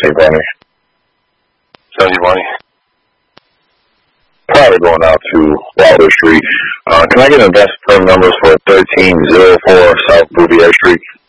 17 Bunny. 70 Bunny. Probably going out to Wilder Street. Can I get investment numbers for 1304 South Bouvier Street?